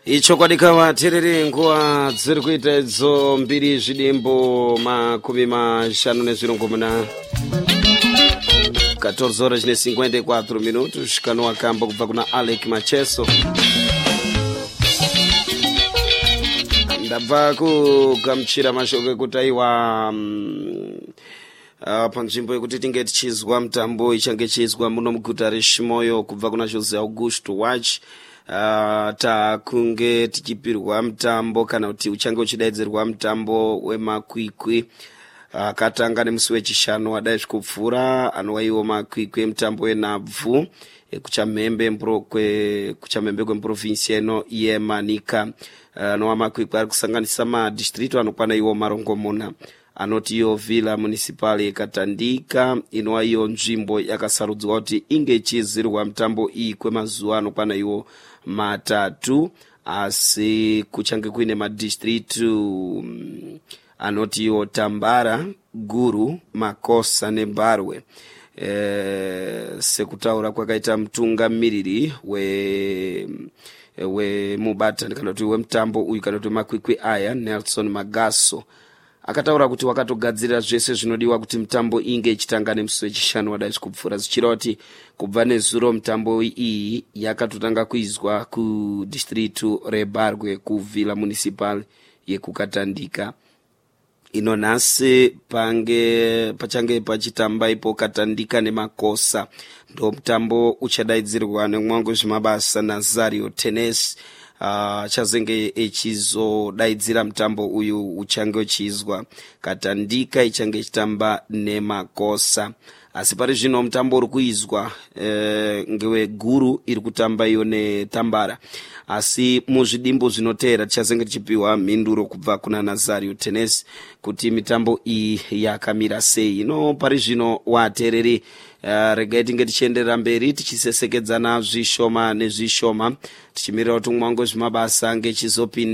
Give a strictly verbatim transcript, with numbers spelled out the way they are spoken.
icho kwadikawa terere nguwa dziri kuita idzo mbiri zvidimbo makumi mashanu nezvirongo muna quatorze horas ne cinquenta e quatro minutos. Shikano akamba kubva kuna Alec Macheso. Ndabva kugamuchira mashoko ekuti aiwa um, uh, panzvimbo yekuti tinge tichizwa mutambo ichange chiizwa muno muguta reShimoyo kubva kuna Jose Augusto Watch. Uh, takunge tichipirwa mutambo kana kuti uchange uchidaidzirwa mutambo wemakwikwi akatanga uh, nemusi wechishanu wadai zvikupfuura anowaiwo makwikwi emutambo wenhabvu kuchamhembe mprokwe kuchamhembe kweprovinsi eno yeManika. Anowa uh, makwikwi ari kusanganisa madistrict anokwana iwo marongomuna anoti iyo Villa Municipal yakatandika inova iyo nzvimbo yakasarudzwa kuti inge ichizirwa mutambo iyi kwemazuva anokwana iwo matatu, asi kuchange kuine madistrict um, anoti iyo Tambara, Guru, Makosa neMbarwe. E, sekutaura kwakaita mutungamiriri we we mubatani kana kuti wemutambo uyu kana kuti makwikwi aya Nelson Magaso akataura kuti wakatogadzirira zvese zvinodiwa kuti mutambo inge ichitanga nemusi wechishanu wadai zvikupfuura, zvichireva kuti kubva nezuro mutambo iyi yakatotanga kuizwa kudistrict reBarwe kuVilla Municipal yekukatandika. Ino nhasi pange pachange pachitamba ipo Katandika neMakosa ndo mutambo uchadaidzirwa nemwangu zvimabasa Nazario Tennis. Uh, chazenge echizodaidzira mutambo uyu uchange uchizwa Katandika ichange chitamba neMakosa, asi pari zvino mutambo uri kuizwa e, ngewe Guru iri kutamba iyo neTambara, asi muzvidimbo zvinoteera tichazenge tichipiwa mhinduro kubva kuna Nazario Tennis kuti mitambo iyi yakamira sei. Ino pari zvino watereri uh, regai tinge tichienderera mberi tichisesekedzana zvishoma nezvishoma tichimirira kuti mwangu zvimabasa ngechizopinda